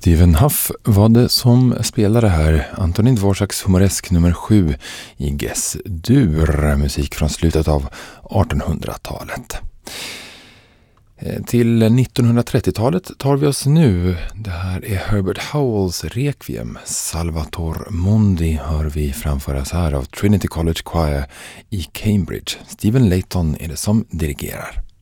Stephen Huff var det som spelade här Antonin Dvoraks humoresk nummer 7 i Gess-dur, musik från slutet av 1800-talet. Till 1930-talet tar vi oss nu. Det här är Herbert Howells Requiem. Salvator Mundi hör vi framföras här av Trinity College Choir i Cambridge. Stephen Layton är det som dirigerar.